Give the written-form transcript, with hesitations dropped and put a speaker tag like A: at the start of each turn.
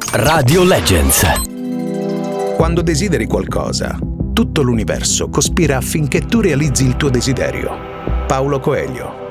A: Radio Legends.
B: Quando desideri qualcosa, tutto l'universo cospira affinché tu realizzi il tuo desiderio. Paulo Coelho.